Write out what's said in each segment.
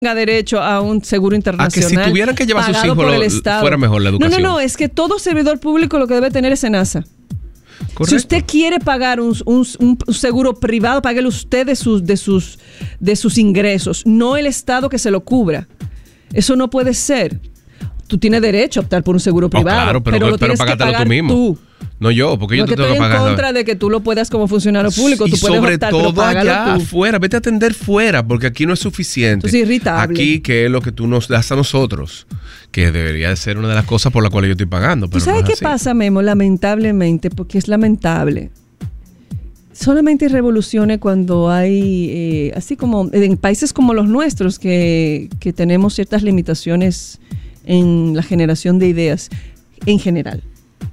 tenga derecho a un seguro internacional. A que si tuvieran que llevar a sus hijos fuera mejor la educación. No, es que todo servidor público lo que debe tener es SENASA. Correcto. Si usted quiere pagar un seguro privado, páguelo usted de sus ingresos, no el Estado que se lo cubra. Eso no puede ser. Tú tienes derecho a optar por un seguro privado, claro, pero lo tienes que pagar tú mismo. No yo, porque yo te tengo que pagar. Estoy en contra de que tú lo puedas como funcionario público. Tú puedes optar, pero págalo tú. Allá afuera, vete a atender fuera, porque aquí no es suficiente. Es irritable. Aquí, que es lo que tú nos das a nosotros, que debería de ser una de las cosas por las cuales yo estoy pagando. Pero ¿tú sabes qué pasa, Memo? Lamentablemente, porque es lamentable. Solamente hay revoluciones cuando hay, así como en países como los nuestros, que tenemos ciertas limitaciones en la generación de ideas en general.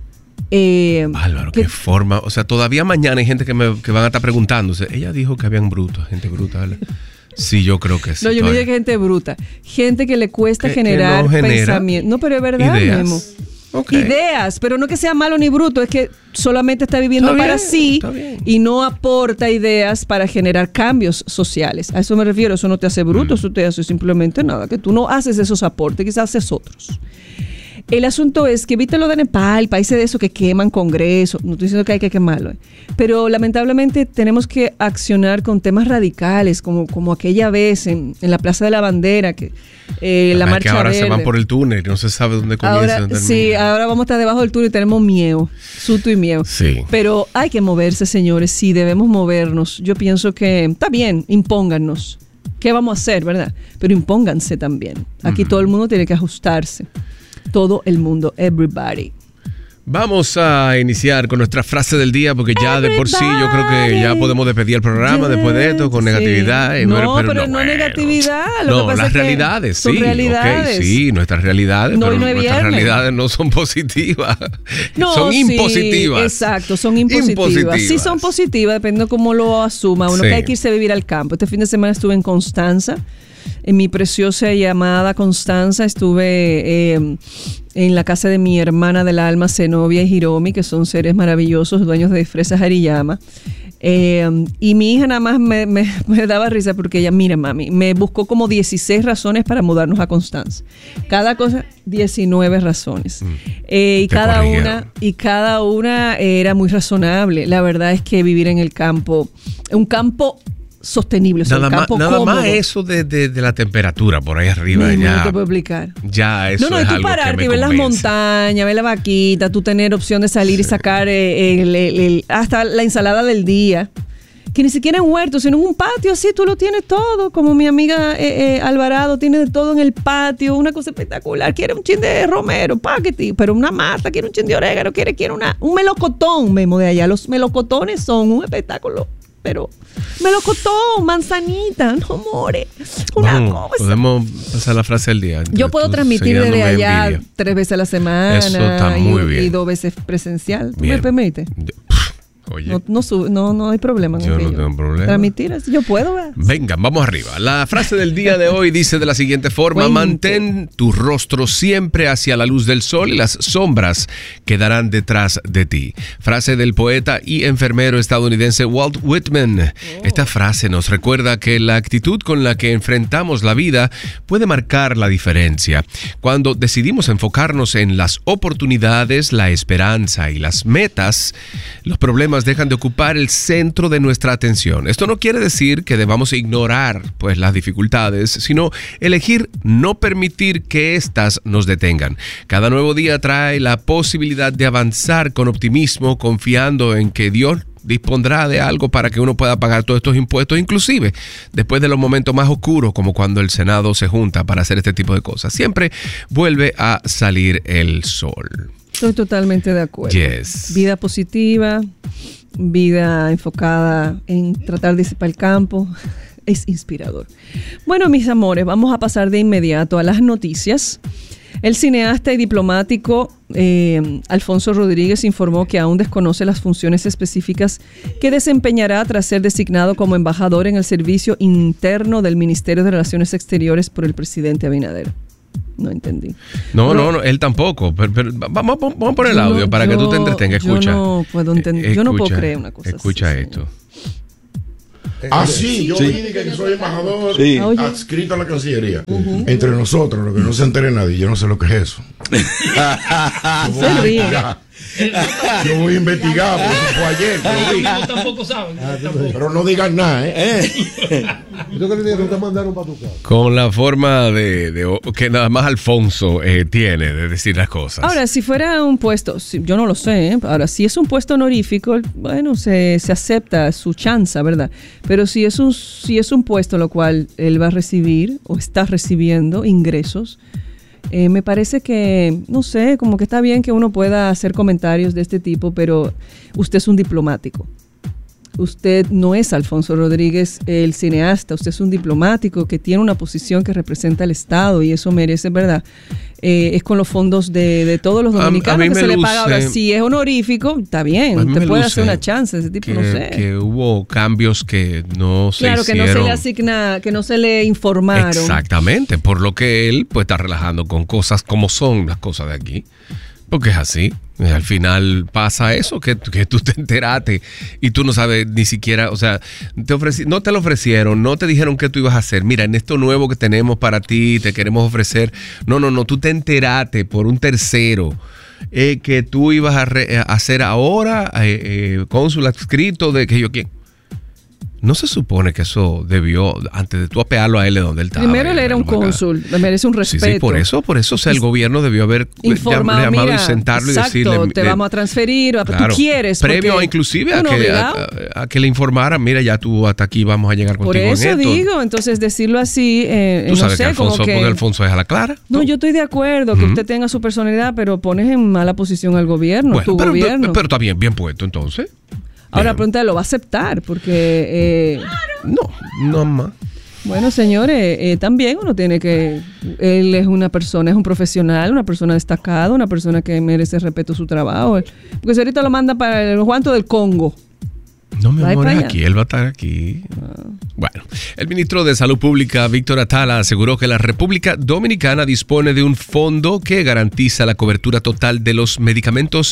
Álvaro, qué forma. O sea, todavía mañana hay gente que van a estar preguntándose. Ella dijo que habían brutos, gente bruta, ¿verdad? Sí, yo creo que sí. No, yo no dije que gente bruta. Gente que le cuesta generar pensamiento. No, pero es verdad, ideas. Memo. Okay. Ideas, pero no que sea malo ni bruto, es que solamente está viviendo para sí y no aporta ideas para generar cambios sociales. A eso me refiero, eso no te hace bruto, eso te hace simplemente nada, que tú no haces esos aportes, quizás haces otros. El asunto es que viste lo de Nepal, países de eso que queman Congreso, no estoy diciendo que hay que quemarlo, pero lamentablemente tenemos que accionar con temas radicales, como aquella vez en la Plaza de la Bandera, que la marcha que ahora verde. Se van por el túnel, no se sabe dónde comienza. Ahora vamos a estar debajo del túnel y tenemos miedo, susto y miedo. Sí. Pero hay que moverse, señores, sí, debemos movernos. Yo pienso que está bien, impóngannos. ¿Qué vamos a hacer, verdad? Pero impónganse también. Aquí todo el mundo tiene que ajustarse. Todo el mundo, everybody. Vamos a iniciar con nuestra frase del día, porque ya de por sí yo creo que ya podemos despedir el programa después de esto con negatividad. Pero no negatividad. Lo que pasa las realidades, sí. Realidades. Okay, sí, nuestras realidades, pero nuestras realidades no son positivas. Son impositivas. Exacto, son impositivas. Sí son positivas, dependiendo de cómo lo asuma uno, que hay que irse a vivir al campo. Este fin de semana estuve en Constanza. En mi preciosa y amada Constanza, estuve en la casa de mi hermana del alma, Zenobia y Hiromi, que son seres maravillosos, dueños de Fresas Hariyama. Y mi hija nada más me daba risa porque ella, mira mami, me buscó como 16 razones para mudarnos a Constanza. Cada cosa, 19 razones. Y cada una era muy razonable. La verdad es que vivir en el campo, un campo sostenible, nada cómodo. Más eso de la temperatura por ahí arriba. No te puedo explicar. Ya eso y es tú algo pararte que me y ver convence. las montañas, ver la vaquita, tú tener opción de salir y sacar hasta la ensalada del día. Que ni siquiera en huerto, sino en un patio así tú lo tienes todo, como mi amiga Alvarado tiene de todo en el patio, una cosa espectacular. Quiere un chin de romero, pero una mata, quiere un chin de orégano, quiere un melocotón, Memo, de allá. Los melocotones son un espectáculo. Pero melocotón, manzanita, no more. Podemos pasar la frase del día. Yo puedo transmitir desde allá envidia. 3 veces a la semana. Eso está muy bien. Y 2 veces presencial. ¿Tú bien. me permites? Oye, no hay problema. Yo no tengo problema. Transmitir así, yo puedo. ¿verdad? Venga, vamos arriba. La frase del día de hoy dice de la siguiente forma: mantén tu rostro siempre hacia la luz del sol y las sombras quedarán detrás de ti. Frase del poeta y enfermero estadounidense Walt Whitman. Esta frase nos recuerda que la actitud con la que enfrentamos la vida puede marcar la diferencia. Cuando decidimos enfocarnos en las oportunidades, la esperanza y las metas, los problemas dejan de ocupar el centro de nuestra atención. Esto no quiere decir que debamos ignorar las dificultades, sino elegir no permitir que éstas nos detengan. Cada nuevo día trae la posibilidad de avanzar con optimismo, confiando en que Dios dispondrá de algo para que uno pueda pagar todos estos impuestos, inclusive después de los momentos más oscuros, como cuando el Senado se junta para hacer este tipo de cosas. Siempre vuelve a salir el sol. Estoy totalmente de acuerdo. Yes. Vida positiva, vida enfocada en tratar de irse para el campo. Es inspirador. Bueno, mis amores, vamos a pasar de inmediato a las noticias. El cineasta y diplomático Alfonso Rodríguez informó que aún desconoce las funciones específicas que desempeñará tras ser designado como embajador en el servicio interno del Ministerio de Relaciones Exteriores por el presidente Abinader. No entendí. No, él tampoco. Pero vamos a poner el audio para que tú te entretengas. Escucha. Yo no puedo entender. Yo no puedo creer una cosa escucha así. Escucha esto. Sí, yo vi que soy embajador adscrito a la Cancillería. Entre nosotros, lo que no se entere nadie, yo no sé lo que es eso. Yo voy a investigar, porque eso fue ayer. Tampoco saben. Pero no digan nada, Con la forma de que nada más Alfonso tiene de decir las cosas. Ahora, si fuera un puesto, yo no lo sé, ahora, si es un puesto honorífico, bueno, se acepta su chance, ¿verdad? Pero si es un puesto en lo cual él va a recibir o está recibiendo ingresos, me parece que, no sé, como que está bien que uno pueda hacer comentarios de este tipo, pero usted es un diplomático. Usted no es Alfonso Rodríguez, el cineasta. Usted es un diplomático que tiene una posición que representa al Estado y eso merece, ¿verdad? Es con los fondos de todos los dominicanos que se le paga. Ahora, si es honorífico, está bien. Usted puede hacer una chance. Ese tipo, no sé. Que hubo cambios que no se hicieron. Claro, que no se le asigna, que no se le informaron. Exactamente. Por lo que él pues está relajando con cosas como son las cosas de aquí. Porque es así. Al final pasa eso, que tú te enteraste y tú no sabes ni siquiera, o sea, no te lo ofrecieron, no te dijeron qué tú ibas a hacer. Mira, en esto nuevo que tenemos para ti, te queremos ofrecer. No, tú te enteraste por un tercero que tú ibas a hacer ahora cónsul adscrito de que yo quién. No se supone que eso debió, antes de tú apearlo a él de donde él estaba. Primero él era un cónsul, le merece un respeto. Sí, por eso, o sea, el gobierno debió haber llamado y sentarlo exacto, y decirle. Te vamos a transferir, claro, tú quieres. Previo inclusive a que le informaran, mira, ya tú hasta aquí vamos a llegar contigo en esto. Por eso digo, entonces decirlo así, tú sabes que Alfonso, porque Alfonso es a la clara. No, yo estoy de acuerdo que usted tenga su personalidad, pero pones en mala posición al gobierno, bueno, gobierno. Pero está bien puesto entonces. Ahora pregúntale, ¿lo va a aceptar? Porque... No más. Bueno, señores, también uno tiene que... Él es una persona, es un profesional, una persona destacada, una persona que merece respeto a su trabajo. Porque si ahorita lo manda para el Juanto del Congo. No, mi amor, es aquí, él va a estar aquí. Bueno, el ministro de Salud Pública, Víctor Atala, aseguró que la República Dominicana dispone de un fondo que garantiza la cobertura total de los medicamentos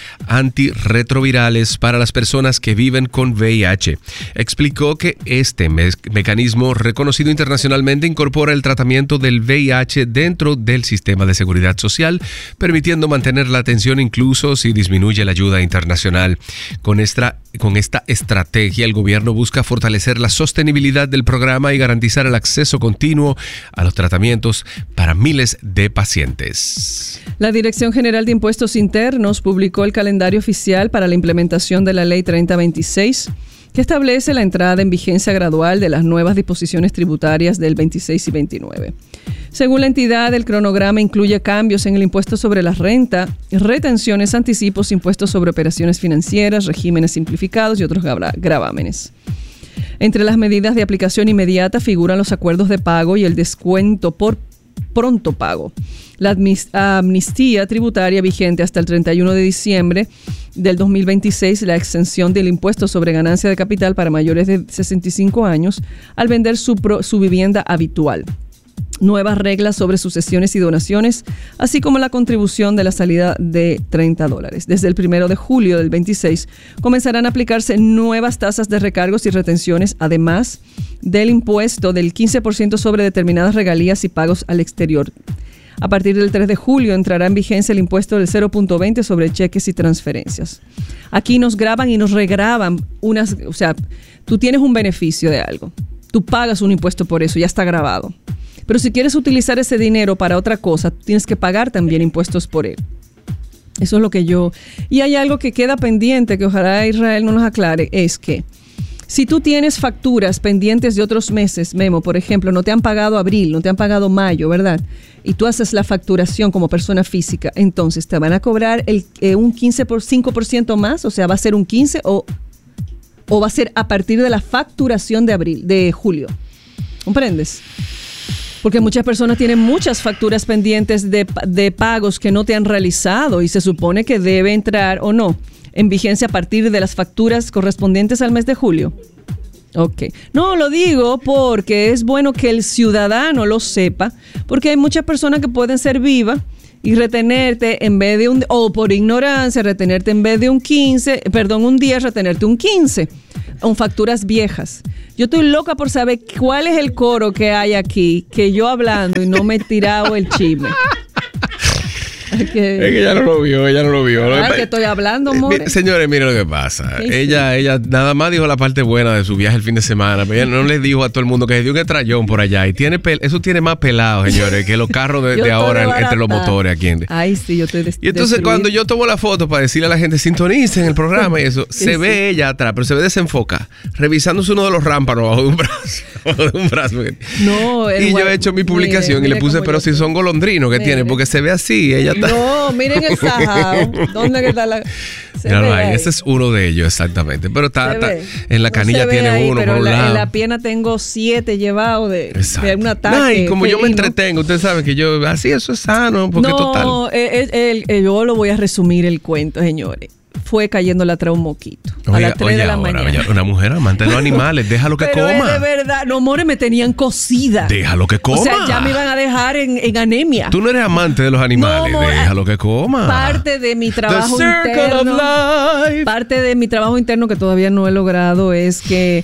antirretrovirales para las personas que viven con VIH. Explicó que este mecanismo, reconocido internacionalmente, incorpora el tratamiento del VIH dentro del sistema de seguridad social, permitiendo mantener la atención incluso si disminuye la ayuda internacional. Con esta estrategia, el gobierno busca fortalecer la sostenibilidad del programa y garantizar el acceso continuo a los tratamientos para miles de pacientes. La Dirección General de Impuestos Internos publicó el calendario oficial para la implementación de la Ley 3026, que establece la entrada en vigencia gradual de las nuevas disposiciones tributarias del 26 y 29. Según la entidad, el cronograma incluye cambios en el impuesto sobre la renta, retenciones, anticipos, impuestos sobre operaciones financieras, regímenes simplificados y otros gravámenes. Entre las medidas de aplicación inmediata figuran los acuerdos de pago y el descuento por pronto pago. La amnistía tributaria vigente hasta el 31 de diciembre del 2026, la exención del impuesto sobre ganancia de capital para mayores de 65 años al vender su vivienda habitual. Nuevas reglas sobre sucesiones y donaciones, así como la contribución de la salida de $30. Desde el 1 de julio del 26 comenzarán a aplicarse nuevas tasas de recargos y retenciones, además del impuesto del 15% sobre determinadas regalías y pagos al exterior. A partir del 3 de julio entrará en vigencia el impuesto del 0.20 sobre cheques y transferencias. Aquí nos graban y nos regraban o sea, tú tienes un beneficio de algo, tú pagas un impuesto por eso, ya está grabado. Pero si quieres utilizar ese dinero para otra cosa, tienes que pagar también impuestos por él. Eso es lo que yo... Y hay algo que queda pendiente, que ojalá Israel no nos aclare, es que si tú tienes facturas pendientes de otros meses, Memo, por ejemplo, no te han pagado abril, no te han pagado mayo, ¿verdad? Y tú haces la facturación como persona física, entonces te van a cobrar un 5% más, o sea, va a ser un 15% o va a ser a partir de la facturación de julio. ¿Comprendes? Porque muchas personas tienen muchas facturas pendientes de pagos que no te han realizado y se supone que debe entrar o no en vigencia a partir de las facturas correspondientes al mes de julio. Ok. No, lo digo porque es bueno que el ciudadano lo sepa, porque hay muchas personas que pueden ser vivas y retenerte en vez de o por ignorancia, retenerte en vez de un 10, retenerte un 15. con facturas viejas. Yo estoy loca por saber cuál es el coro que hay aquí, que yo hablando y no me he tirado el chisme. Es que ella no lo vio. Que estoy hablando, more. Señores, miren lo que pasa. Ella nada más dijo la parte buena de su viaje el fin de semana, pero ella no le dijo a todo el mundo que se dio un estrellón por allá. Y eso tiene más pelado, señores, que los carros de ahora entre los motores aquí. Ay, sí, yo estoy Y entonces cuando yo tomo la foto para decirle a la gente, sintonicen el programa y eso, se ve ella atrás, pero se ve desenfoca, revisándose uno de los rámpanos bajo de un brazo. No, y yo he hecho mi publicación y le puse, pero si son golondrinos que tiene, porque se ve así, ella está... No, miren el sajao. ¿Dónde está la...? Ese es uno de ellos, exactamente. Pero está en la canilla tiene ahí, uno por un lado. En la pierna tengo 7 llevados de un ataque. Y como yo me entretengo, ustedes saben que yo, así eso es sano, porque total. No, yo lo voy a resumir el cuento, señores. Fue cayéndole atrás un moquito. A las 3 de la mañana. Una mujer amante de los animales, déjalo que pero coma. De verdad, no, more, me tenían cocida. Déjalo que coma. O sea, ya me iban a dejar en anemia. Tú no eres amante de los animales, no, déjalo que coma. Parte de mi trabajo interno. Parte de mi trabajo interno que todavía no he logrado es que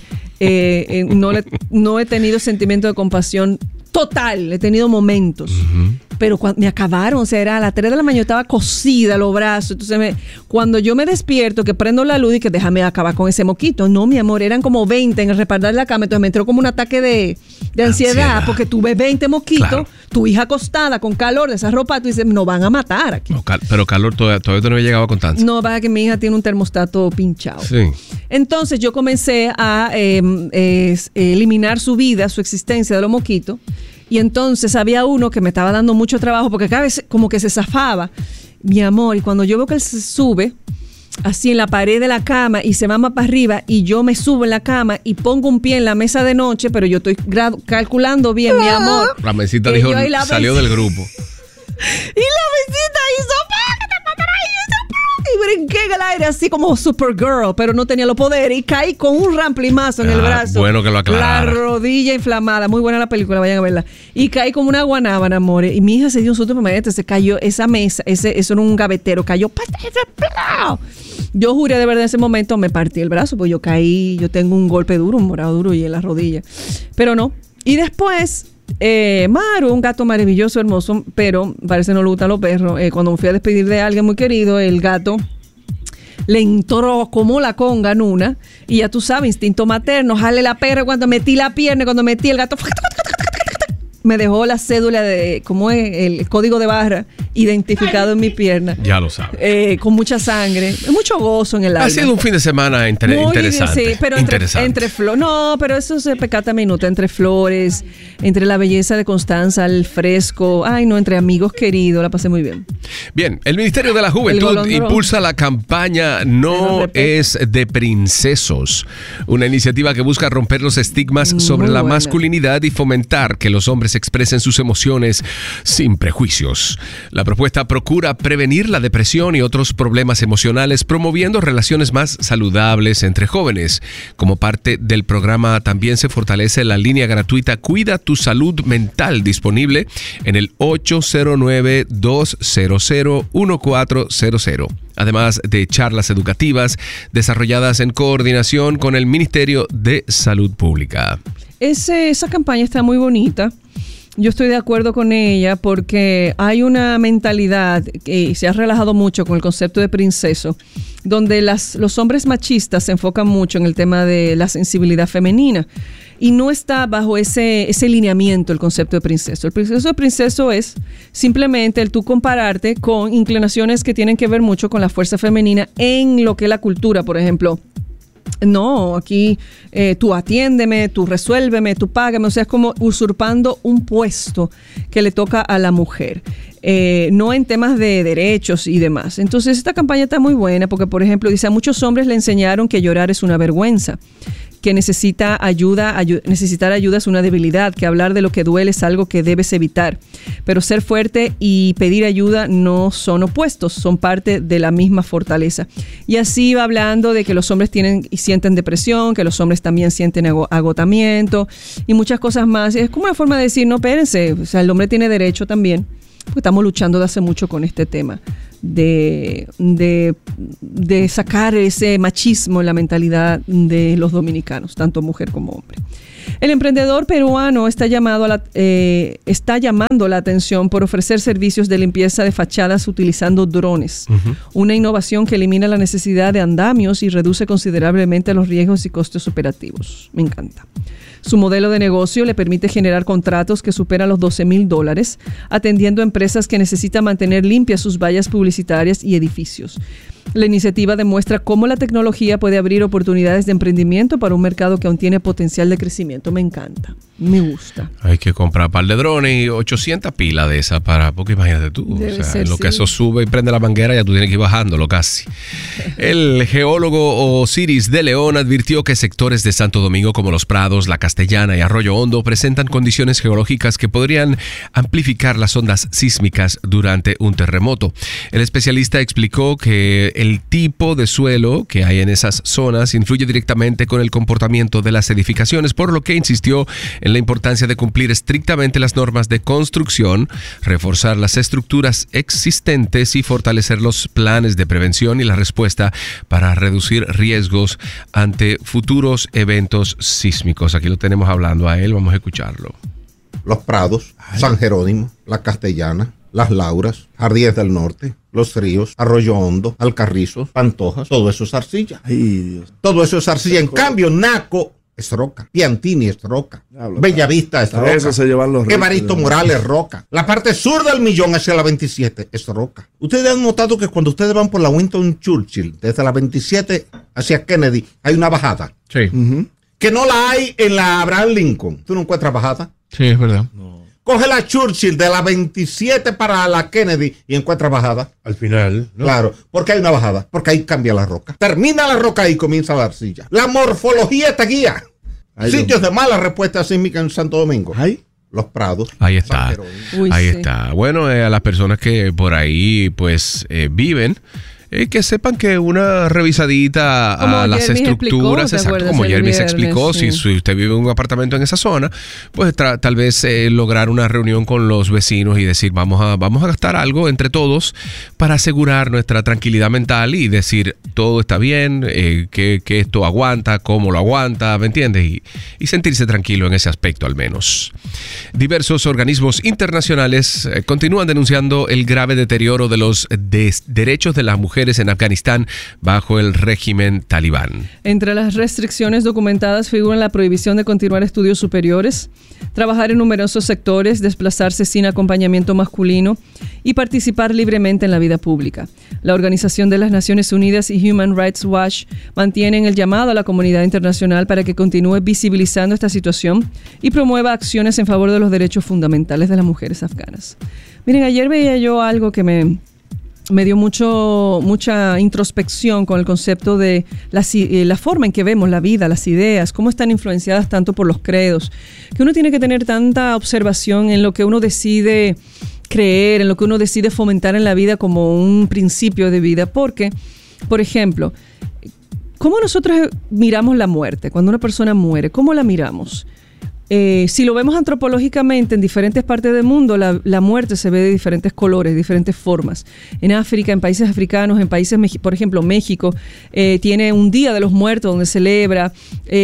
no he tenido sentimiento de compasión total, he tenido momentos. Pero me acabaron, o sea, era a las 3 de la mañana, yo estaba cosida los brazos. Entonces, cuando yo me despierto, que prendo la luz y que déjame acabar con ese moquito. No, mi amor, eran como 20 en el respaldar de la cama. Entonces me entró como un ataque de ansiedad, porque tuve 20 mosquitos, claro. Tu hija acostada con calor, desarropada, tú dices, nos van a matar aquí. No, pero calor todavía no me llegaba con tanto. No, para que mi hija tiene un termostato pinchado. Sí. Entonces yo comencé a eliminar su vida, su existencia de los mosquitos. Y entonces había uno que me estaba dando mucho trabajo porque cada vez como que se zafaba. Mi amor, y cuando yo veo que él se sube así en la pared de la cama y se va más para arriba y yo me subo en la cama y pongo un pie en la mesa de noche, pero yo estoy calculando bien, mi amor. La mesita dijo, salió del grupo. Y la mesita hizo... Y brinqué en el aire así como Supergirl, pero no tenía los poderes y caí con un ramplimazo en el brazo. Bueno que lo aclarara. La rodilla inflamada. Muy buena la película, vayan a verla. Y caí como una guanábana, amores. Y mi hija se dio un susto, se cayó esa mesa, eso era un gavetero, cayó. Yo juré de verdad en ese momento me partí el brazo, pues yo caí, yo tengo un golpe duro, un morado duro y en la rodilla. Pero no. Y después... Maru, un gato maravilloso, hermoso, pero parece no le gustan los perros. Cuando me fui a despedir de alguien muy querido, el gato le entró como la conga en una, y ya tú sabes, instinto materno, jale la perra, cuando metí la pierna, cuando metí el gato, me dejó la cédula de, ¿cómo es? El código de barra identificado en mi pierna. Ya lo sabes. Con mucha sangre, mucho gozo en el alma. Ha sido un fin de semana interesante. Sí, pero entre flores. No, pero eso se pecata minuto. Entre flores, entre la belleza de Constanza, el fresco. Ay, no, entre amigos queridos. La pasé muy bien. Bien, el Ministerio de la Juventud impulsa la campaña No es de Princesos. Una iniciativa que busca romper los estigmas sobre la masculinidad y fomentar que los hombres expresen sus emociones sin prejuicios. La propuesta procura prevenir la depresión y otros problemas emocionales, promoviendo relaciones más saludables entre jóvenes. Como parte del programa también se fortalece la línea gratuita Cuida tu Salud Mental, disponible en el 809-200-1400. Además de charlas educativas desarrolladas en coordinación con el Ministerio de Salud Pública. Esa campaña está muy bonita. Yo estoy de acuerdo con ella porque hay una mentalidad que se ha relajado mucho con el concepto de princeso, donde los hombres machistas se enfocan mucho en el tema de la sensibilidad femenina y no está bajo ese lineamiento el concepto de princeso. El concepto de princeso es simplemente el tú compararte con inclinaciones que tienen que ver mucho con la fuerza femenina en lo que es la cultura, por ejemplo. No, aquí tú atiéndeme, tú resuélveme, tú págame. O sea, es como usurpando un puesto que le toca a la mujer. No en temas de derechos y demás. Entonces, esta campaña está muy buena porque, por ejemplo, dice, a muchos hombres le enseñaron que llorar es una vergüenza, que necesitar ayuda es una debilidad, que hablar de lo que duele es algo que debes evitar. Pero ser fuerte y pedir ayuda no son opuestos, son parte de la misma fortaleza. Y así va hablando de que los hombres tienen y sienten depresión, que los hombres también sienten agotamiento y muchas cosas más. Es como una forma de decir, no, espérense, o sea, el hombre tiene derecho también, porque estamos luchando de hace mucho con este tema sacar ese machismo en la mentalidad de los dominicanos, tanto mujer como hombre. El emprendedor peruano está llamando la atención por ofrecer servicios de limpieza de fachadas utilizando drones, una innovación que elimina la necesidad de andamios y reduce considerablemente los riesgos y costos operativos. Me encanta. Su modelo de negocio le permite generar contratos que superan los $12,000, atendiendo a empresas que necesitan mantener limpias sus vallas publicitarias y edificios. La iniciativa demuestra cómo la tecnología puede abrir oportunidades de emprendimiento para un mercado que aún tiene potencial de crecimiento. Me encanta, me gusta. Hay que comprar un par de drones y 800 pilas de esas porque imagínate tú, en lo que eso sube y prende la manguera ya tú tienes que ir bajándolo casi. El geólogo Osiris de León advirtió que sectores de Santo Domingo como Los Prados, La Castellana y Arroyo Hondo presentan condiciones geológicas que podrían amplificar las ondas sísmicas durante un terremoto. El especialista explicó que el tipo de suelo que hay en esas zonas influye directamente con el comportamiento de las edificaciones, por lo que insistió en la importancia de cumplir estrictamente las normas de construcción, reforzar las estructuras existentes y fortalecer los planes de prevención y la respuesta para reducir riesgos ante futuros eventos sísmicos. Aquí lo tenemos hablando a él, vamos a escucharlo. Los Prados, San Jerónimo, La Castellana, Las Lauras, Jardines del Norte, Los Ríos, Arroyo Hondo, Alcarrizos, Pantojas, todo eso es arcilla. Ay, Dios. Todo eso es arcilla. En cambio, Naco es roca, Piantini es roca, Bellavista es roca, eso se llevan los Evaristo Morales es roca, la parte sur del Millón hacia la 27 es roca. Ustedes han notado que cuando ustedes van por la Winston Churchill, desde la 27 hacia Kennedy, hay una bajada. Sí. Que no la hay en la Abraham Lincoln. ¿Tú no encuentras bajada? Sí, es verdad. No. Coge la Churchill de la 27 para la Kennedy y encuentra bajada. Al final, ¿no? Claro, porque hay una bajada, porque ahí cambia la roca. Termina la roca y comienza la arcilla. La morfología te guía. Sitios de mala respuesta sísmica en Santo Domingo. Ahí. Los Prados. Ahí está. Ahí está. Bueno, a las personas que por ahí pues viven, que sepan que una revisadita a las estructuras, exacto, como Jeremy se explicó, sí. Si usted vive en un apartamento en esa zona, pues tal vez lograr una reunión con los vecinos y decir, vamos a gastar algo entre todos para asegurar nuestra tranquilidad mental y decir, todo está bien, que esto aguanta, cómo lo aguanta, ¿me entiendes? Y sentirse tranquilo en ese aspecto al menos. Diversos organismos internacionales continúan denunciando el grave deterioro de los derechos de las mujeres en Afganistán bajo el régimen talibán. Entre las restricciones documentadas figuran la prohibición de continuar estudios superiores, trabajar en numerosos sectores, desplazarse sin acompañamiento masculino y participar libremente en la vida pública. La Organización de las Naciones Unidas y Human Rights Watch mantienen el llamado a la comunidad internacional para que continúe visibilizando esta situación y promueva acciones en favor de los derechos fundamentales de las mujeres afganas. Miren, ayer veía yo algo que me dio mucha introspección con el concepto de la forma en que vemos la vida, las ideas, cómo están influenciadas tanto por los credos, que uno tiene que tener tanta observación en lo que uno decide creer, en lo que uno decide fomentar en la vida como un principio de vida, porque, por ejemplo, ¿cómo nosotros miramos la muerte? Cuando una persona muere, ¿cómo la miramos? Si lo vemos antropológicamente en diferentes partes del mundo, la muerte se ve de diferentes colores, diferentes formas. En África, en países africanos, en países, por ejemplo, México, tiene un Día de los Muertos donde celebra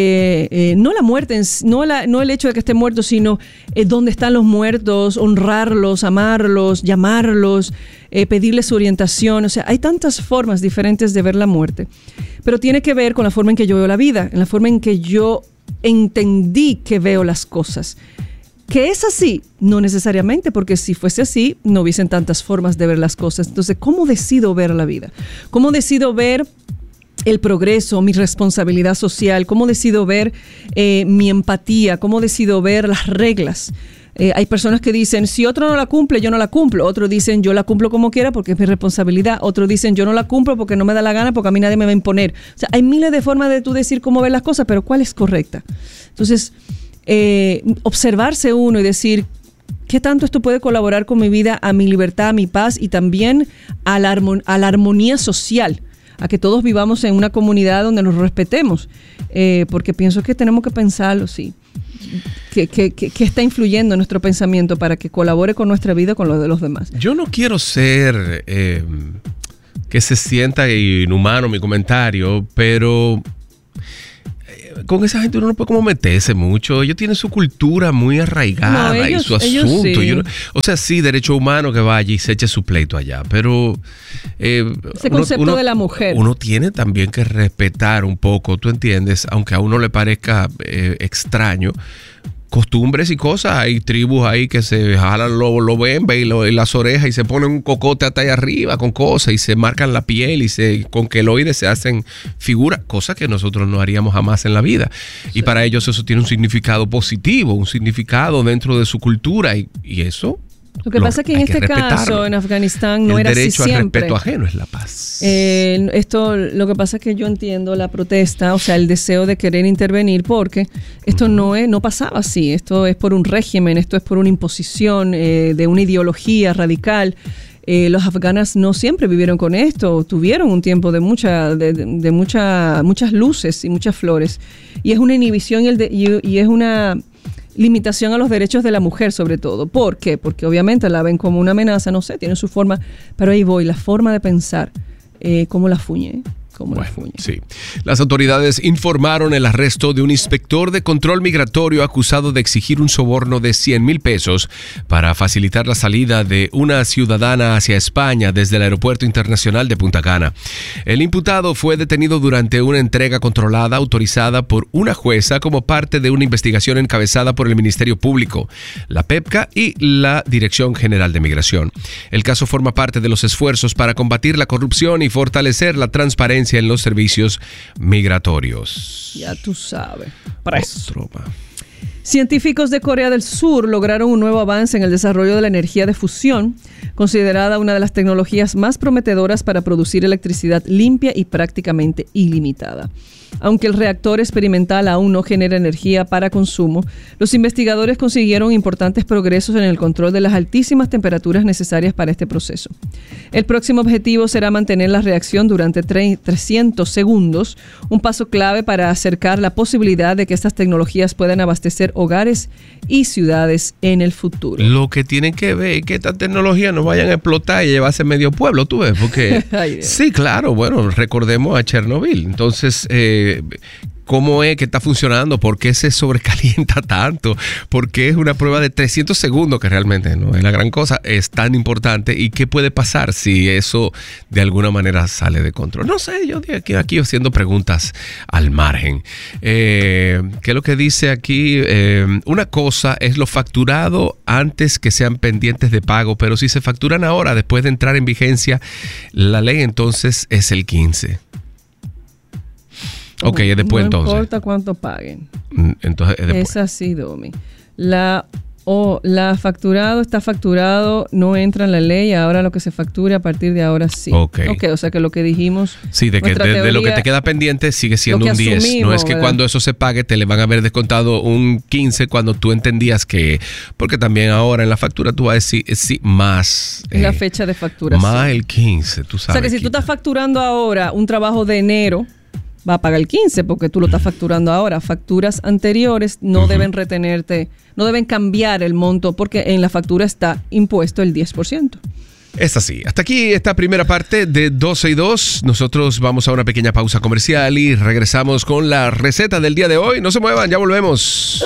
no la muerte, no el hecho de que esté muerto, sino dónde están los muertos, honrarlos, amarlos, llamarlos, pedirles su orientación. O sea, hay tantas formas diferentes de ver la muerte, pero tiene que ver con la forma en que yo veo la vida, en la forma en que yo entendí que veo las cosas. ¿Que es así? No necesariamente, porque si fuese así, no hubiesen tantas formas de ver las cosas. Entonces, ¿cómo decido ver la vida? ¿Cómo decido ver el progreso, mi responsabilidad social? ¿Cómo decido ver mi empatía? ¿Cómo decido ver las reglas? Hay personas que dicen, si otro no la cumple, yo no la cumplo. Otros dicen, yo la cumplo como quiera porque es mi responsabilidad. Otros dicen, yo no la cumplo porque no me da la gana, porque a mí nadie me va a imponer. O sea, hay miles de formas de tú decir cómo ver las cosas, pero ¿cuál es correcta? Entonces, observarse uno y decir, ¿qué tanto esto puede colaborar con mi vida, a mi libertad, a mi paz y también a la armonía social? A que todos vivamos en una comunidad donde nos respetemos, porque pienso que tenemos que pensarlo, sí. que está influyendo en nuestro pensamiento para que colabore con nuestra vida, con lo de los demás. Yo no quiero ser que se sienta inhumano mi comentario, pero con esa gente uno no puede como meterse mucho. Ellos tienen su cultura muy arraigada y su asunto. Sí. O sea, sí, derecho humano que vaya y se eche su pleito allá, pero ese concepto de la mujer. Uno tiene también que respetar un poco, ¿tú entiendes? Aunque a uno le parezca extraño, costumbres y cosas. Hay tribus ahí que se jalan lo bembe y las orejas y se ponen un cocote hasta ahí arriba con cosas y se marcan la piel y con queloides se hacen figuras, cosas que nosotros no haríamos jamás en la vida. Sí. Y para ellos eso tiene un significado positivo, un significado dentro de su cultura y eso. Lo que pasa es que en este caso, en Afganistán, no era así siempre. El derecho al respeto ajeno es la paz. Lo que pasa es que yo entiendo la protesta, o sea, el deseo de querer intervenir, porque esto no pasaba así. Esto es por un régimen, esto es por una imposición de una ideología radical. Los afganos no siempre vivieron con esto, tuvieron un tiempo de muchas luces y muchas flores. Y es una inhibición y es una limitación a los derechos de la mujer, sobre todo. ¿Por qué? Porque obviamente la ven como una amenaza, no sé, tiene su forma, pero ahí voy, la forma de pensar, ¿cómo la fuñe? Sí. Las autoridades informaron el arresto de un inspector de control migratorio acusado de exigir un soborno de 100,000 pesos para facilitar la salida de una ciudadana hacia España desde el Aeropuerto Internacional de Punta Cana. El imputado fue detenido durante una entrega controlada autorizada por una jueza como parte de una investigación encabezada por el Ministerio Público, la PEPCA y la Dirección General de Migración. El caso forma parte de los esfuerzos para combatir la corrupción y fortalecer la transparencia en los servicios migratorios. Ya tú sabes. Científicos de Corea del Sur lograron un nuevo avance en el desarrollo de la energía de fusión, considerada una de las tecnologías más prometedoras para producir electricidad limpia y prácticamente ilimitada. Aunque el reactor experimental aún no genera energía para consumo, los investigadores consiguieron importantes progresos en el control de las altísimas temperaturas necesarias para este proceso. El próximo objetivo será mantener la reacción durante 300 segundos, un paso clave para acercar la posibilidad de que estas tecnologías puedan abastecer hogares y ciudades en el futuro. Lo que tienen que ver es que estas tecnologías no vayan a explotar y llevarse medio pueblo, tú ves, porque sí, claro, bueno, recordemos a Chernobyl. Entonces, ¿cómo es que está funcionando? ¿Por qué se sobrecalienta tanto? ¿Por qué es una prueba de 300 segundos que realmente no es la gran cosa? Es tan importante. ¿Y qué puede pasar si eso de alguna manera sale de control? No sé, yo aquí haciendo preguntas al margen. ¿Qué es lo que dice aquí? Una cosa es lo facturado antes que sean pendientes de pago, pero si se facturan ahora, después de entrar en vigencia la ley, entonces es el 15%. Ok, es después entonces. No importa cuánto paguen. Entonces es después. Es así, Domi. La facturado, está facturado, no entra en la ley, ahora lo que se facture a partir de ahora sí. Ok, o sea que lo que dijimos... Sí, de lo que te queda pendiente sigue siendo un 10. No es que cuando eso se pague te le van a haber descontado un 15 cuando tú entendías que... Porque también ahora en la factura tú vas a decir sí, más... la fecha de facturación. Más el 15, tú sabes. O sea que si tú estás facturando ahora un trabajo de enero... va a pagar el 15 porque tú lo estás facturando ahora. Facturas anteriores no deben retenerte, no deben cambiar el monto porque en la factura está impuesto el 10%. Es así. Hasta aquí esta primera parte de 12 y 2. Nosotros vamos a una pequeña pausa comercial y regresamos con la receta del día de hoy. No se muevan, ya volvemos.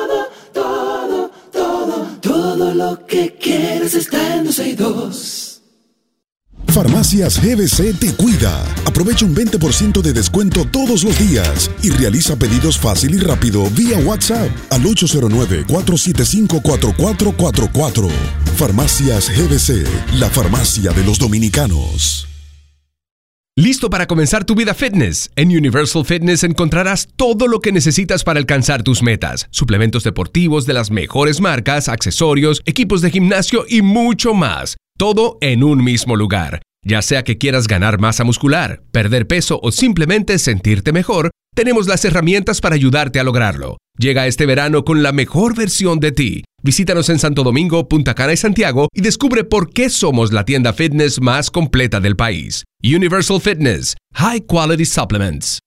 Todo lo que quieres está en 12 y 2. Farmacias GBC te cuida. Aprovecha un 20% de descuento todos los días y realiza pedidos fácil y rápido vía WhatsApp al 809-475-4444. Farmacias GBC, la farmacia de los dominicanos. ¿Listo para comenzar tu vida fitness? En Universal Fitness encontrarás todo lo que necesitas para alcanzar tus metas. Suplementos deportivos de las mejores marcas, accesorios, equipos de gimnasio y mucho más. Todo en un mismo lugar. Ya sea que quieras ganar masa muscular, perder peso o simplemente sentirte mejor, tenemos las herramientas para ayudarte a lograrlo. Llega este verano con la mejor versión de ti. Visítanos en Santo Domingo, Punta Cana y Santiago y descubre por qué somos la tienda fitness más completa del país. Universal Fitness. High Quality Supplements.